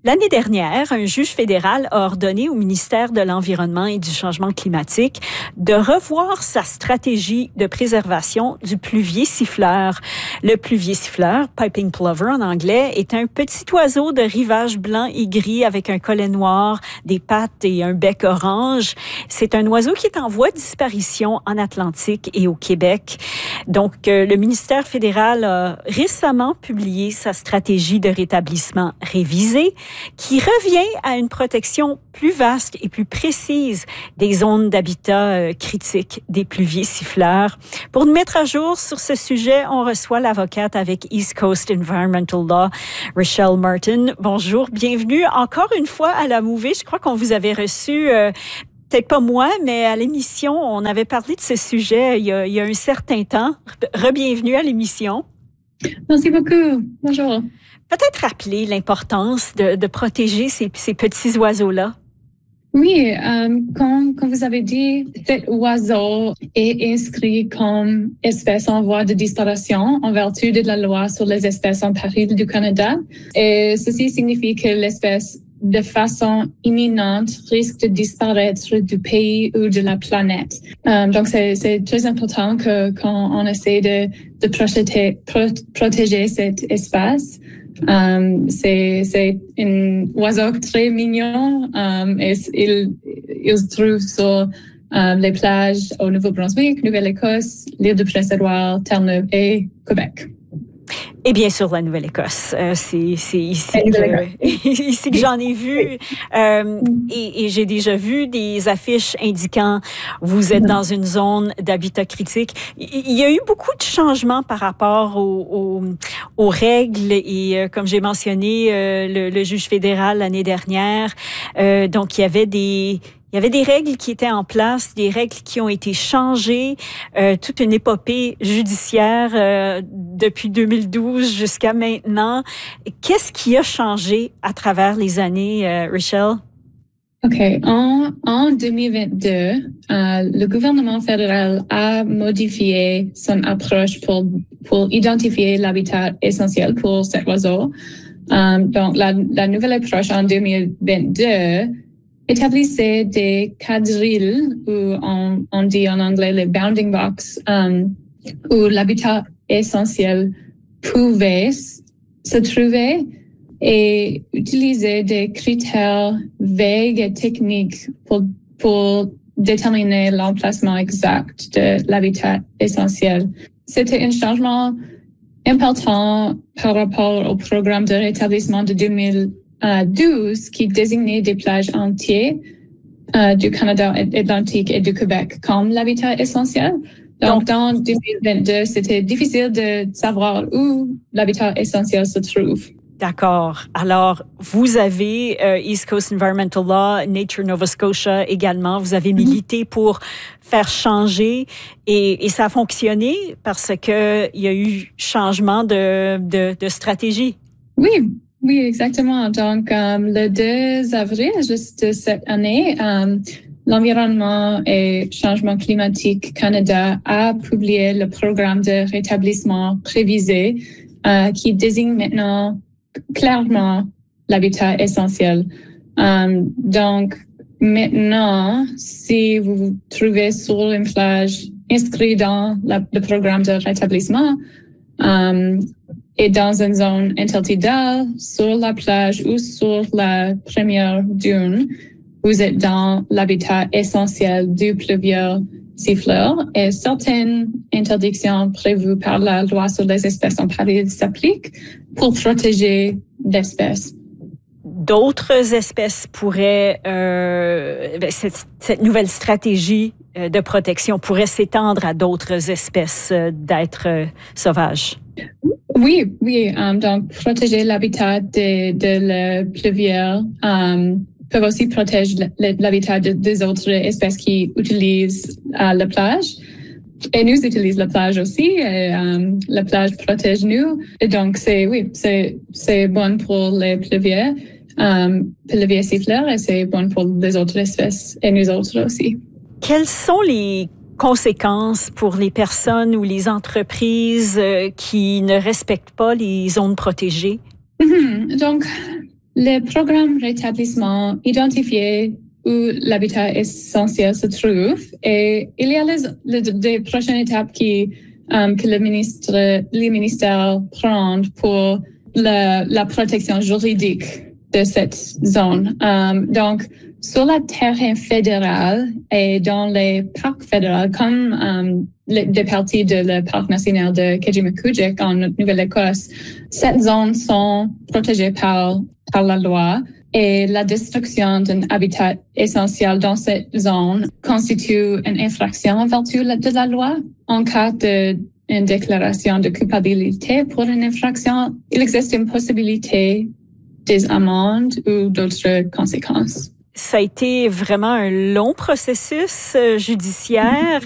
L'année dernière, un juge fédéral a ordonné au ministère de l'Environnement et du Changement climatique de revoir sa stratégie de préservation du pluvier siffleur. Le pluvier siffleur, piping plover en anglais, est un petit oiseau de rivage blanc et gris avec un collet noir, des pattes et un bec orange. C'est un oiseau qui est en voie de disparition en Atlantique et au Québec. Donc, le ministère fédéral a récemment publié sa stratégie de rétablissement révisée, qui revient à une protection plus vaste et plus précise des zones d'habitat critiques des pluviers siffleurs. Pour nous mettre à jour sur ce sujet, on reçoit l'avocate avec East Coast Environmental Law, Richelle Martin. Bonjour, bienvenue encore une fois à la Mouvée. Je crois qu'on vous avait reçu... peut-être pas moi, mais à l'émission, on avait parlé de ce sujet il y a un certain temps. Rebienvenue à l'émission. Merci beaucoup. Bonjour. Peut-être rappeler l'importance de protéger ces petits oiseaux-là. Oui, comme vous avez dit, cet oiseau est inscrit comme espèce en voie de disparition en vertu de la loi sur les espèces en péril du Canada. Et ceci signifie que l'espèce, de façon imminente, risque de disparaître du pays ou de la planète. Donc, c'est très important quand on essaie de protéger cet espace. C'est un oiseau très mignon. Et il se trouve sur les plages au Nouveau-Brunswick, Nouvelle-Écosse, l'île de Prince-Édouard, Terre-Neuve et Québec. Et bien sûr, la Nouvelle-Écosse. C'est ici que j'en ai vu. Et j'ai déjà vu des affiches indiquant vous êtes dans une zone d'habitat critique. Il y a eu beaucoup de changements par rapport aux règles et comme j'ai mentionné, le juge fédéral l'année dernière. Donc, il y avait des règles qui étaient en place, des règles qui ont été changées, toute une épopée judiciaire depuis 2012 jusqu'à maintenant. Qu'est-ce qui a changé à travers les années, Richelle? OK. En 2022, le gouvernement fédéral a modifié son approche pour identifier l'habitat essentiel pour cet oiseau. Donc, la nouvelle approche en 2022 établissait des quadrilles, ou on dit en anglais les bounding box, où l'habitat essentiel pouvait se trouver et utiliser des critères vagues et techniques pour déterminer l'emplacement exact de l'habitat essentiel. C'était un changement important par rapport au programme de rétablissement de 2012 qui désignait des plages entières du Canada Atlantique et du Québec comme l'habitat essentiel. Donc, dans 2022, c'était difficile de savoir où l'habitat essentiel se trouve. D'accord. Alors, vous avez East Coast Environmental Law, Nature Nova Scotia également. Vous avez milité pour faire changer et ça a fonctionné parce que il y a eu changement de stratégie. Oui, exactement. Donc, le 2 avril, juste cette année, l'Environnement et Changement climatique Canada a publié le programme de rétablissement révisé qui désigne maintenant clairement l'habitat essentiel. Donc, maintenant, si vous vous trouvez sur une plage inscrite dans le programme de rétablissement, et dans une zone intertidale, sur la plage ou sur la première dune, vous êtes dans l'habitat essentiel du pluvieux siffleur et certaines interdictions prévues par la loi sur les espèces en péril s'appliquent pour protéger l'espèce. D'autres espèces pourraient, cette nouvelle stratégie de protection pourrait s'étendre à d'autres espèces d'êtres sauvages. Oui. Donc, protéger l'habitat de la pluvière peut aussi protéger l'habitat des autres espèces qui utilisent la plage. Et nous utilisons la plage aussi. Et, la plage protège nous. Et donc, c'est bon pour les pluviers siffleurs et c'est bon pour les autres espèces et nous autres aussi. Quelles sont les conséquences pour les personnes ou les entreprises qui ne respectent pas les zones protégées? Donc, Les programmes rétablissement identifiés où l'habitat essentiel se trouve et il y a des prochaines étapes que les ministères prennent pour la protection juridique de cette zone. Donc, sur la terre fédérale et dans les parcs fédéraux, comme des parties de le parc national de Kejimkujik en Nouvelle-Écosse, cette zone sont protégées par la loi et la destruction d'un habitat essentiel dans cette zone constitue une infraction en vertu de la loi. En cas d'une déclaration de culpabilité pour une infraction, il existe une possibilité des amendes ou d'autres conséquences. Ça a été vraiment un long processus judiciaire.